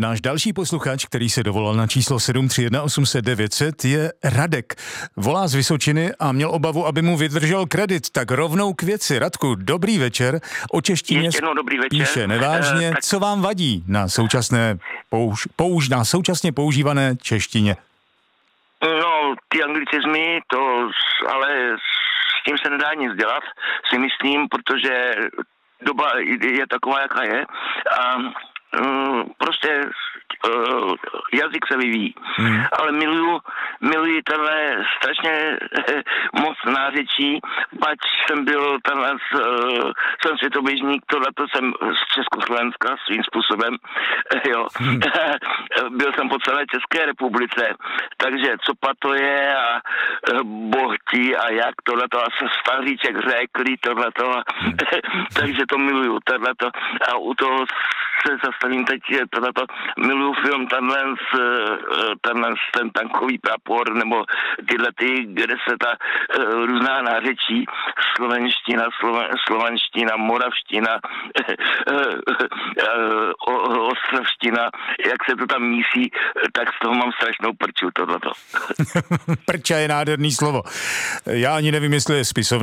Náš další posluchač, který se dovolal na číslo 731 800 900, je Radek. Volá z Vysočiny a měl obavu, aby mu vydržel kredit. Tak rovnou k věci. Radku, dobrý večer. O češtině píše nevážně. Co vám vadí na současně používané češtině? No, ty anglicizmy, ale s tím se nedá nic dělat, si myslím, protože doba je taková, jaká je a prostě jazyk se vyvíjí. Ale miluji tenhle strašně moc nářečí, pač jsem byl jsem světoběžník, tohleto jsem z Československa svým způsobem, jo. Byl jsem po celé České republice, takže copa to je a bohti a jak tohleto a se Staříček řekli tohleto, takže to miluju, tohleto a u toho se zastavím teď tohleto, miluju film ten tankový prapor, nebo tyhle kde se ta různá nářečí, slovenština, slovanština, moravština, ostravština, jak se to tam mísí, tak z toho mám strašnou prču tohleto. Prča je nádherný slovo. Já ani nevím, jestli je spisovné.